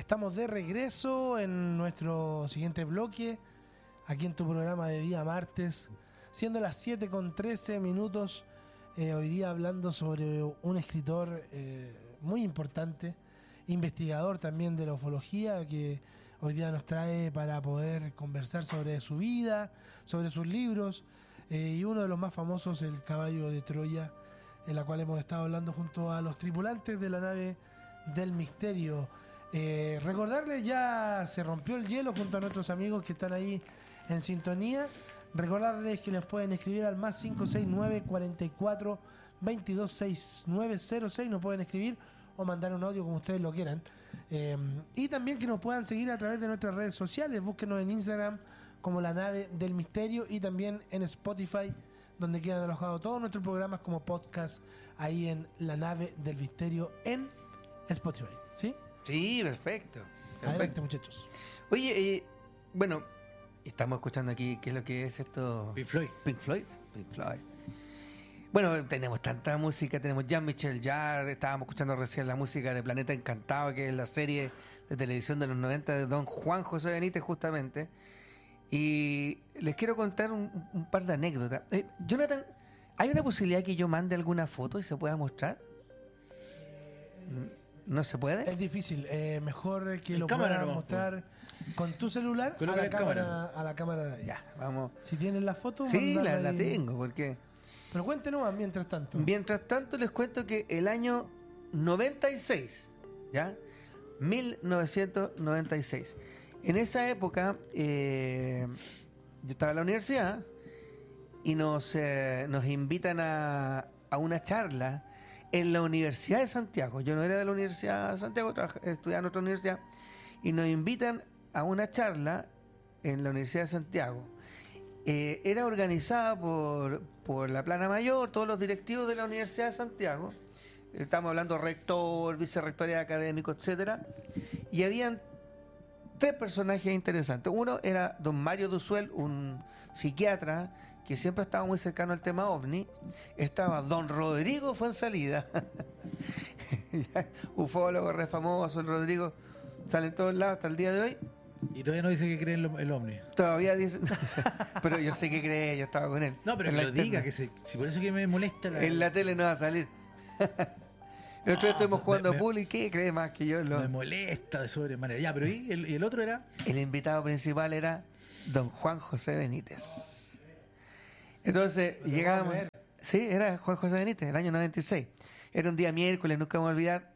estamos de regreso en nuestro siguiente bloque, aquí en tu programa de día martes, siendo las 7:13. Hoy día hablando sobre un escritor muy importante, investigador también de la ufología, que hoy día nos trae para poder conversar sobre su vida, sobre sus libros, y uno de los más famosos, El Caballo de Troya, en la cual hemos estado hablando junto a los tripulantes de la nave del misterio. Recordarles, ya se rompió el hielo junto a nuestros amigos que están ahí en sintonía. Recordarles que les pueden escribir al más 569 44 22 6906. Nos pueden escribir o mandar un audio como ustedes lo quieran. Y también que nos puedan seguir a través de nuestras redes sociales. Búsquenos en Instagram como La Nave del Misterio y también en Spotify, donde quedan alojados todos nuestros programas como podcast ahí en La Nave del Misterio en Spotify. ¿Sí? Sí, perfecto. Adelante, muchachos. Oye, bueno, estamos escuchando aquí, ¿qué es lo que es esto? Pink Floyd. Pink Floyd. Bueno, tenemos tanta música, tenemos Jean-Michel Jarre, estábamos escuchando recién la música de Planeta Encantado, que es la serie de televisión de los 90 de don Juan José Benítez, justamente. Y les quiero contar un par de anécdotas. Jonathan, ¿hay una posibilidad que yo mande alguna foto y se pueda mostrar? ¿No se puede? Es difícil. Mejor que En lo cámara puedas nomás, mostrar con tu celular Coloca en cámara. a la cámara de ahí. Ya, vamos. Si tienes la foto, Sí, mandala la ahí. tengo, porque... Pero cuéntenos mientras tanto. Mientras tanto, les cuento que el año 96, ¿ya? 1996. En esa época, yo estaba en la universidad y nos invitan a una charla en la Universidad de Santiago. Yo no era de la Universidad de Santiago, estudiaba en otra universidad. Y nos invitan a una charla en la Universidad de Santiago. Era organizada por la Plana Mayor, todos los directivos de la Universidad de Santiago. Estamos hablando rector, vicerrectoría académico, etcétera. Y habían tres personajes interesantes. Uno era don Mario Duzuel, un psiquiatra que siempre estaba muy cercano al tema OVNI. Estaba don Rodrigo Fuenzalida, ufólogo re famoso. El Rodrigo sale en todos lados hasta el día de hoy. Y todavía no dice que cree en el ovni. Todavía dice, pero yo sé que cree, yo estaba con él. No, pero En que la lo diga, interna. si por eso que me molesta En la tele no va a salir. El otro día estuvimos jugando pool y ¿qué cree más que yo? Me molesta de sobremanera. Ya, pero ¿y el otro era? El invitado principal era don Juan José Benítez. Entonces llegábamos. Sí, era Juan José Benítez, el año 96. Era un día miércoles, nunca me voy a olvidar.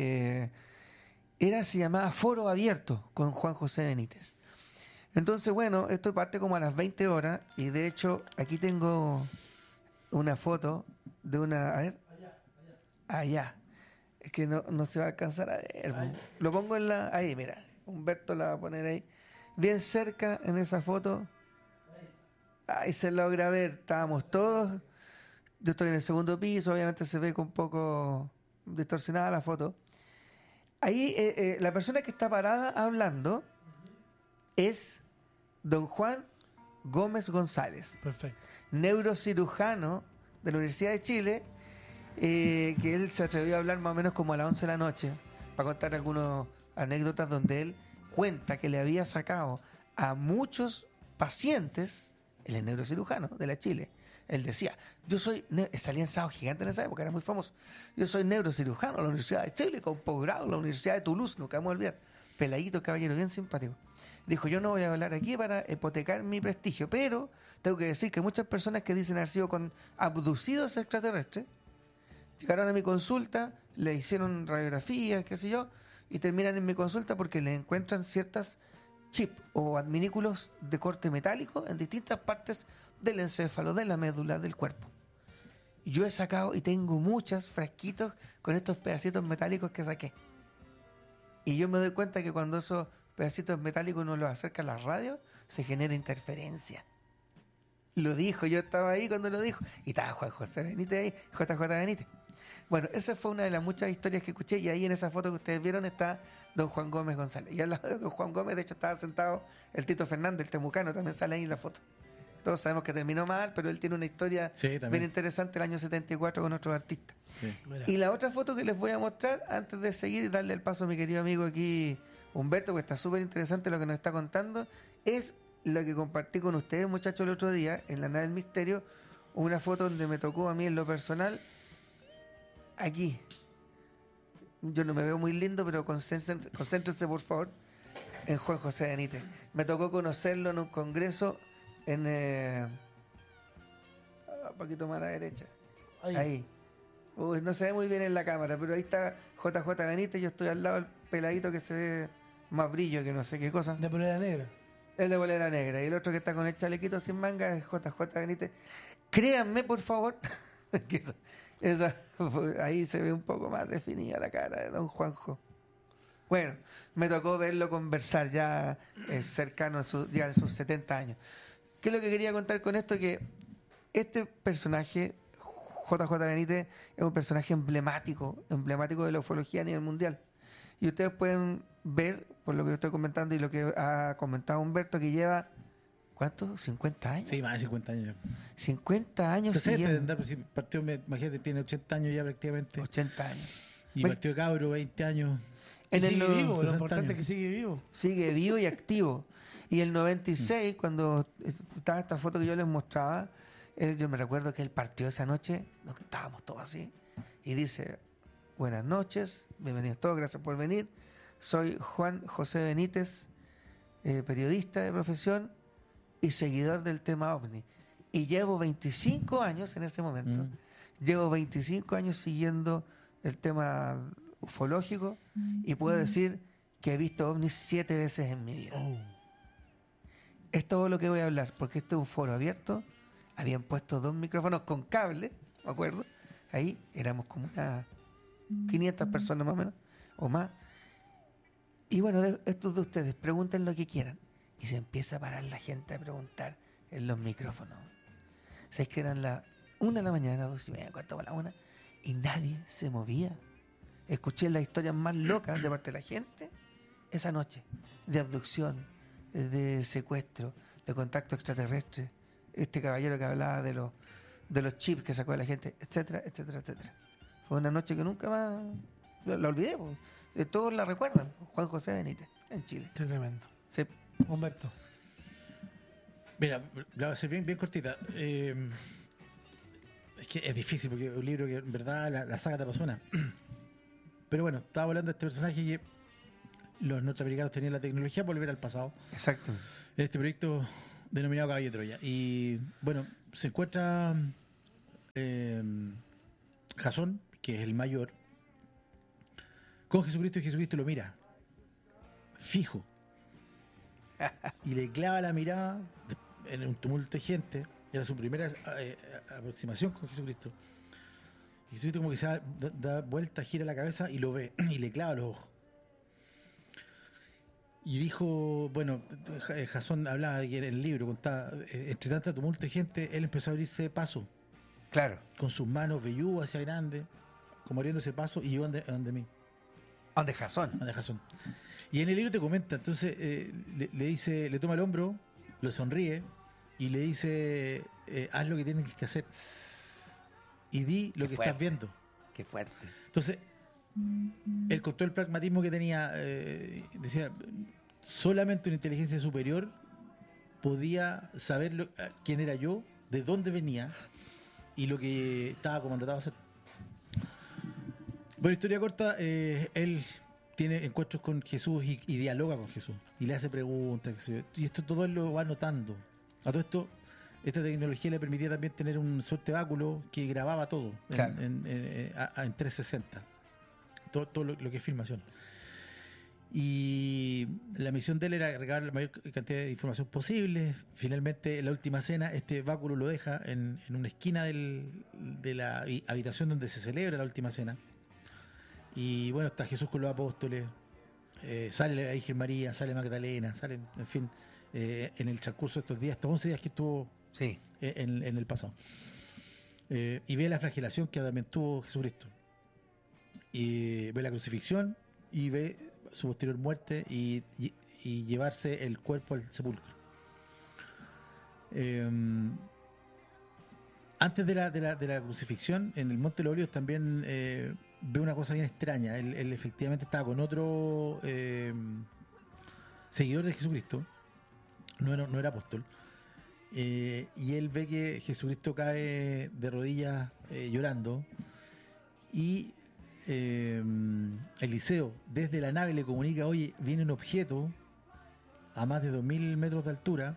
Se llamaba Foro Abierto con Juan José Benítez. Entonces, bueno, esto parte como a las 20 horas. Y de hecho, aquí tengo una foto de una. A ver. Allá. Es que no se va a alcanzar a ver. Lo pongo en la... Ahí, mira. Humberto la va a poner ahí. Bien cerca en esa foto. Ahí se logra ver. Estábamos todos. Yo estoy en el segundo piso. Obviamente se ve con un poco distorsionada la foto. Ahí la persona que está parada hablando es don Juan Gómez González. Perfecto. Neurocirujano de la Universidad de Chile. Que él se atrevió a hablar más o menos como a las 11 de la noche para contar algunas anécdotas donde él cuenta que le había sacado a muchos pacientes, él es neurocirujano de la Chile. Él decía, yo soy, salía en Sábado Gigante en esa época, era muy famoso. Yo soy neurocirujano de la Universidad de Chile, con posgrado en la Universidad de Toulouse, nunca vamos a olvidar. Peladito, caballero, bien simpático. Dijo, yo no voy a hablar aquí para hipotecar mi prestigio, pero tengo que decir que muchas personas que dicen haber sido abducidos extraterrestres, llegaron a mi consulta, le hicieron radiografías, qué sé yo, y terminan en mi consulta porque le encuentran ciertas chips o adminículos de corte metálico en distintas partes del encéfalo, de la médula, del cuerpo. Y yo he sacado y tengo muchos frasquitos con estos pedacitos metálicos que saqué. Y yo me doy cuenta que cuando esos pedacitos metálicos uno los acerca a la radio, se genera interferencia. Lo dijo, yo estaba ahí cuando lo dijo. Y estaba Juan José Benítez ahí, JJ Benítez. Bueno, esa fue una de las muchas historias que escuché. Y ahí en esa foto que ustedes vieron está don Juan Gómez González. Y al lado de don Juan Gómez, de hecho, estaba sentado el Tito Fernández, el temucano, también sale ahí en la foto. Todos sabemos que terminó mal, pero él tiene una historia Sí, bien también. interesante el año 74 con otros artistas. Sí. Mira. Y la otra foto que les voy a mostrar, antes de seguir y darle el paso a mi querido amigo aquí, Humberto, que está súper interesante lo que nos está contando, es lo que compartí con ustedes, muchachos, el otro día, en la nave del misterio, una foto donde me tocó a mí en lo personal, aquí. Yo no me veo muy lindo, pero concéntrense por favor, en Juan José Benítez. Me tocó conocerlo en un congreso en... un poquito más a la derecha. Ahí. Uy, no se ve muy bien en la cámara, pero ahí está JJ Benítez. Yo estoy al lado del peladito que se ve más brillo que no sé qué cosa. De polera negra. El de bolera negra. Y el otro que está con el chalequito sin manga es JJ Benítez. Créanme, por favor, que ahí se ve un poco más definida la cara de don Juanjo. Bueno, me tocó verlo conversar ya cercano a ya en sus 70 años. ¿Qué es lo que quería contar con esto? Que este personaje, JJ Benítez, es un personaje emblemático de la ufología a nivel mundial. Y ustedes pueden ver, por lo que yo estoy comentando y lo que ha comentado Humberto, que lleva, ¿cuánto? ¿50 años? Sí, más de 50 años. 50 años 60 de siguiendo. andar, pues, si partió, imagínate, tiene 80 años ya prácticamente. 80 años. Y Bueno. partió de cabro, 20 años. Y En el sigue no- vivo, lo 60 importante es años. que sigue vivo. Sigue vivo y activo. Y el 96, cuando estaba esta foto que yo les mostraba, yo me recuerdo que él partió esa noche, nos estábamos todos así, y dice, buenas noches, bienvenidos todos, gracias por venir. Soy Juan José Benítez, periodista de profesión y seguidor del tema OVNI. Y llevo 25 años en ese momento, llevo 25 años siguiendo el tema ufológico y puedo decir que he visto ovnis 7 veces en mi vida. Oh. Es todo lo que voy a hablar, porque este es un foro abierto. Habían puesto 2 micrófonos con cable, me acuerdo. Ahí éramos como unas 500 personas más o menos, o más. Y bueno, estos de ustedes, pregunten lo que quieran. Y se empieza a parar la gente a preguntar en los micrófonos. ¿Sabes que eran las 1 de la mañana, 2:30, cuarto para la 1? Y nadie se movía. Escuché las historias más locas de parte de la gente esa noche, de abducción, de secuestro, de contacto extraterrestre, este caballero que hablaba de los chips que sacó de la gente, etcétera, etcétera, etcétera. Fue una noche que nunca más la olvidé, pues. Todos la recuerdan. Juan José Benítez, en Chile. Qué tremendo. Sí. Humberto. Mira, la voy a hacer bien, bien cortita. Es que es difícil porque es un libro que en verdad la saga te apasiona. Pero bueno, estaba hablando de este personaje que los norteamericanos tenían la tecnología para volver al pasado. Exacto. En este proyecto denominado Caballo de Troya. Y bueno, se encuentra Jasón, que es el mayor, con Jesucristo, y Jesucristo lo mira fijo y le clava la mirada en un tumulto de gente. Era su primera aproximación con Jesucristo. Y Jesucristo como que da vuelta, gira la cabeza y lo ve y le clava los ojos. Y dijo, bueno, Jasón hablaba de que en el libro contaba, entre tanta tumulto de gente, él empezó a abrirse paso Claro. con sus manos velludas hacia grande, como abriéndose paso, y llegó donde mí, ¿Dónde Jasón? donde Jasón. Y en el libro te comenta, entonces le dice, le toma el hombro, lo sonríe y le dice, haz lo que tienes que hacer y di lo Qué que fuerte. estás viendo. Qué fuerte. Entonces, él con todo el pragmatismo que tenía, decía, solamente una inteligencia superior podía saber quién era yo, de dónde venía y lo que estaba comandado a hacer. Bueno, historia corta, él tiene encuentros con Jesús y dialoga con Jesús y le hace preguntas, y esto todo él lo va notando. A todo esto, esta tecnología le permitía también tener un suerte báculo que grababa todo Claro. en 360, todo lo que es filmación. Y la misión de él era recabar la mayor cantidad de información posible. Finalmente, en la última cena, este báculo lo deja en una esquina de la habitación donde se celebra la última cena. Y bueno, está Jesús con los apóstoles, sale la Virgen María, sale Magdalena, sale, en fin, en el transcurso de estos días, estos 11 días que estuvo Sí. en el pasado. Y ve la flagelación que también tuvo Jesucristo. Y ve la crucifixión y ve su posterior muerte y llevarse el cuerpo al sepulcro. Antes de la crucifixión, en el Monte de los Olivos también ve una cosa bien extraña. Él efectivamente estaba con otro seguidor de Jesucristo, no era apóstol, y él ve que Jesucristo cae de rodillas llorando, y Eliseo desde la nave le comunica: oye, viene un objeto a más de 2000 metros de altura,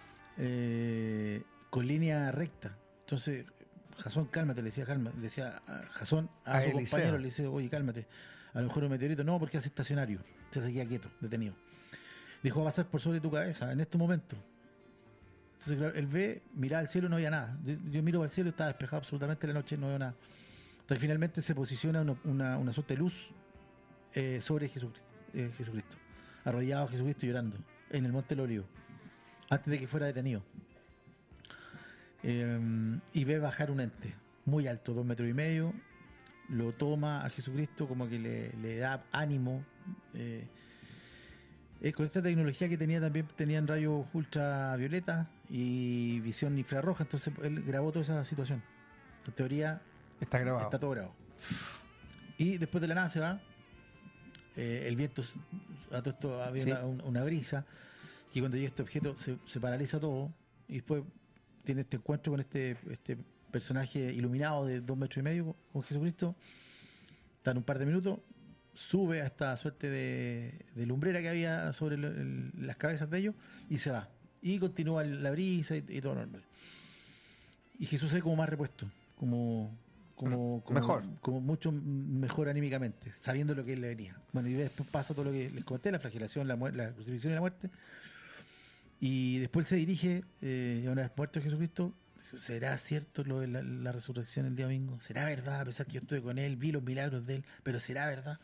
con línea recta. Entonces Jasón, cálmate, le decía a Jasón a su compañero Eliseo: oye, cálmate, a lo mejor un meteorito. No, porque hace estacionario, se queda quieto, detenido. Dijo: va a pasar por sobre tu cabeza en este momento. Entonces, claro, él ve, miraba al cielo, no había nada. Yo miro al cielo, estaba despejado absolutamente la noche, no veo nada. Entonces finalmente se posiciona una suerte de luz sobre Jesucristo, arrodillado Jesucristo llorando en el Monte de los Olivos, antes de que fuera detenido. Y ve bajar un ente muy alto, 2,5 metros, lo toma a Jesucristo, como que le da ánimo. Con esta tecnología que también tenían rayos ultravioleta y visión infrarroja, entonces él grabó toda esa situación. En teoría está grabado, está todo grabado. Y después de la nada se va. El viento, a todo esto había una brisa, que cuando llega este objeto se paraliza todo, y después tiene este encuentro con este personaje iluminado de 2,5 metros con Jesucristo. Están un par de minutos, sube a esta suerte de lumbrera que había sobre las cabezas de ellos y se va. Y continúa la brisa y todo normal. Y Jesús es como más repuesto, como mejor, como mucho mejor anímicamente, sabiendo lo que él le venía. Bueno, y después pasa todo lo que les comenté: la flagelación, la crucifixión y la muerte. Y después él se dirige, una vez muerto Jesucristo: ¿será cierto lo de la resurrección el día domingo? ¿Será verdad? A pesar que yo estuve con él, vi los milagros de él, pero ¿será verdad?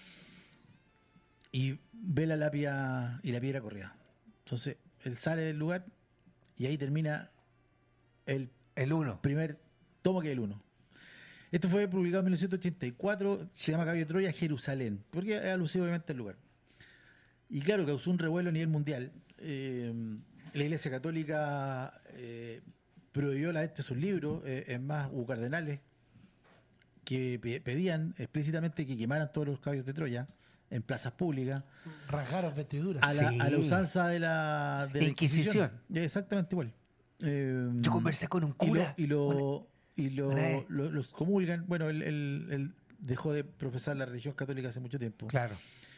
Y ve la lápida y la piedra corrida. Entonces él sale del lugar y ahí termina el primer tomo, que es el 1. Esto fue publicado en 1984, se llama Caballo de Troya, Jerusalén, porque es alusivo obviamente al lugar. Y claro, causó un revuelo a nivel mundial. La Iglesia Católica prohibió la venta de sus libros. Es más, hubo cardenales que pedían explícitamente que quemaran todos los caballos de Troya en plazas públicas. Rasgaron vestiduras. A la usanza de la Inquisición. Exactamente igual. Yo conversé con un cura. Los comulgan. Bueno, él dejó de profesar la religión católica hace mucho tiempo. Claro.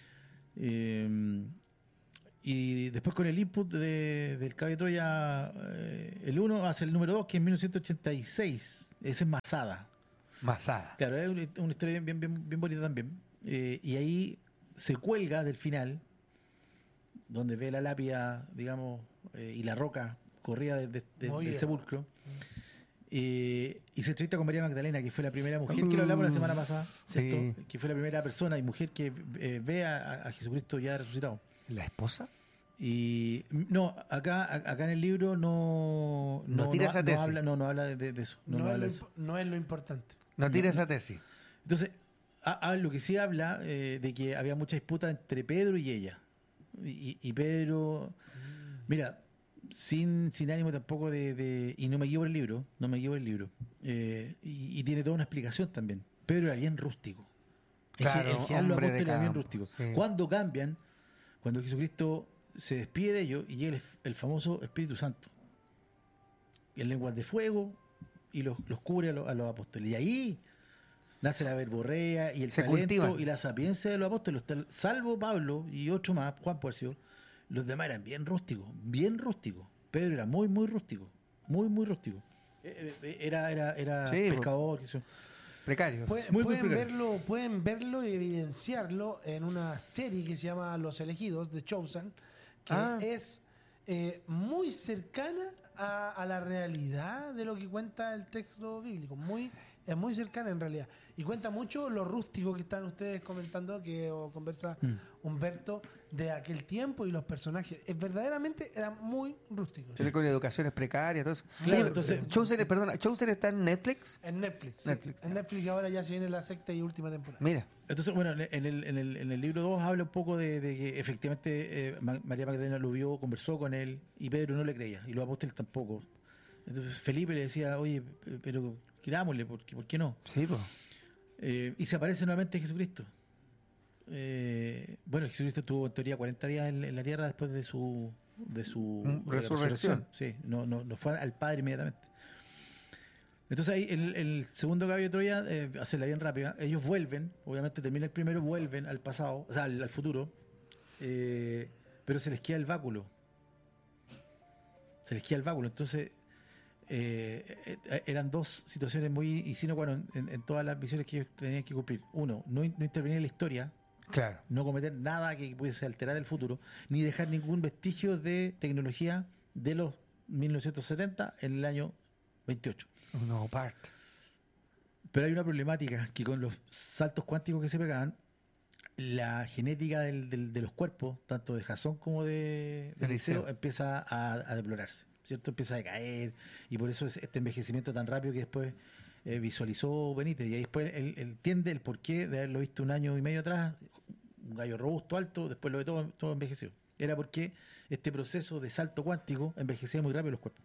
Y después, con el input del Caballo de Troya, el 1 hace el número 2, que es 1986. Ese es Masada. Claro, es una historia bien bonita también. Y ahí se cuelga del final, donde ve la lápida, digamos, y la roca corrida del sepulcro. Y se entrevista con María Magdalena, que fue la primera mujer, que lo hablamos la semana pasada, ¿cierto? Sí. Que fue la primera persona y mujer que ve a Jesucristo ya resucitado. ¿La esposa? Y no, acá en el libro no tira esa tesis. No habla de eso. No es lo importante. No tira esa tesis. Entonces, lo que sí habla de que había mucha disputa entre Pedro y ella. Y Pedro, mira, sin ánimo tampoco y no me guío por el libro, y tiene toda una explicación también. Pedro era bien rústico. Claro, el general de los apóstoles era bien rústico. Sí. Cuando Jesucristo se despide de ellos y llega el famoso Espíritu Santo, en lenguas de fuego, y los cubre a los apóstoles. Y ahí nace la verborrea y el talento cultivan. Y la sapiencia de los apóstoles. Salvo Pablo y otro más, Juan Puercio, los demás eran bien rústicos. Pedro era muy, muy rústico. Muy, muy rústico. Era pescador. Precario. Pueden verlo y evidenciarlo en una serie que se llama Los Elegidos, de Chosen, que es muy cercana a la realidad de lo que cuenta el texto bíblico. Muy es muy cercana en realidad. Y cuenta mucho lo rústico que están ustedes comentando, o conversa Humberto, de aquel tiempo y los personajes. Verdaderamente era muy rústico. Se ve con educaciones precarias, todo eso. Claro, Oye, entonces- Chaucer está en Netflix. En Netflix. Netflix. En Netflix ahora ya se viene la sexta y última temporada. Mira, Entonces, bueno, en el libro 2 habla un poco de que efectivamente María Magdalena lo vio, conversó con él y Pedro no le creía y los apóstoles tampoco. Entonces Felipe le decía, oye, pero querámosle, ¿por qué no? sí, pues. Y se aparece nuevamente Jesucristo. Bueno, Jesucristo estuvo en teoría 40 días en la tierra después de su Resurrección. Sí, no fue al Padre inmediatamente. Entonces ahí el segundo caballo de Troya, hacerla bien rápida, ellos vuelven, obviamente termina el primero, vuelven al pasado, o sea, al futuro, pero se les queda el báculo. Entonces eran dos situaciones muy y sino bueno en todas las misiones que ellos tenían que cumplir. Uno, no intervenir en la historia, Claro. no cometer nada que pudiese alterar el futuro, ni dejar ningún vestigio de tecnología de los 1970 en el año 28. No, part. Pero hay una problemática, que con los saltos cuánticos que se pegaban, la genética de los cuerpos, tanto de Jasón como de Eliseo, empieza a deplorarse, ¿cierto? Empieza a decaer, y por eso es este envejecimiento tan rápido que después visualizó Benítez, y ahí después él entiende el porqué de haberlo visto un año y medio atrás, un gallo robusto, alto, después lo ve todo envejeció. Era porque este proceso de salto cuántico envejecía muy rápido los cuerpos.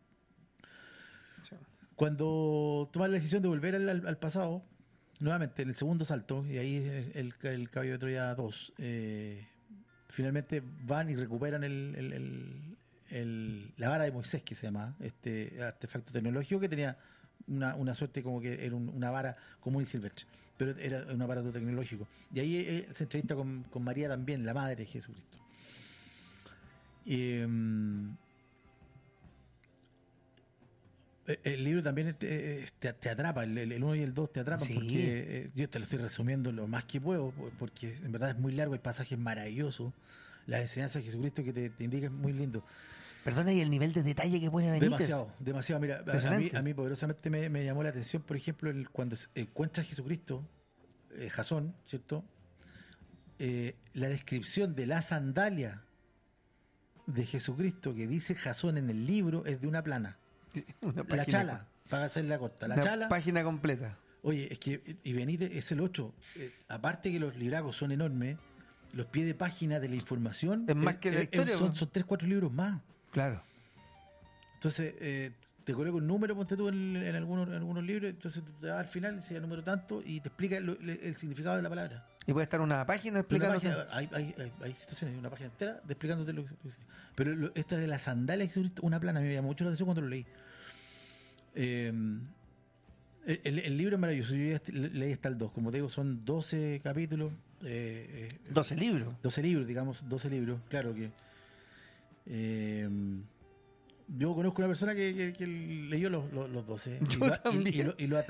Cuando toman la decisión de volver al pasado, nuevamente en el segundo salto, y ahí el caballo de Troya 2, finalmente van y recuperan la vara de Moisés, que se llama, este artefacto tecnológico que tenía una suerte como que era una vara común y silvestre, pero era un aparato tecnológico. Y ahí se entrevista con María también, la madre de Jesucristo. El libro también te atrapa, el 1 y el 2 te atrapan, Sí. porque yo te lo estoy resumiendo lo más que puedo, porque en verdad es muy largo, hay pasajes maravillosos, las enseñanzas de Jesucristo que te indican muy lindo. Perdona, y el nivel de detalle que pone Benítez. Demasiado. Mira, Impresionante. a mí poderosamente me llamó la atención, por ejemplo, cuando encuentra a Jesucristo, Jasón, ¿cierto? La descripción de la sandalia de Jesucristo que dice Jasón en el libro es de una plana. Una La página chala, para hacerla corta. La una chala. página completa. Oye, es que, y Benítez es el 8. Aparte que los libracos son enormes, los pies de página de la información Es más que la historia, son ¿no? 3-4 libros más. Claro. Entonces, te coloca un número, ponte tú en algunos libros, entonces te da al final, se da el número tanto, y te explica el significado de la palabra. Y puede estar una página Una explicándote. página, hay situaciones, una página entera explicándote lo que pero esto de la sandalia de Jesucristo, una plana, me llamó mucho la atención cuando lo leí. El libro es maravilloso, yo ya leí hasta el 2, como te digo, son 12 capítulos. 12 libros. 12 libros, digamos, 12 libros, claro que... yo conozco una persona que leyó los 12 Yo también. y lo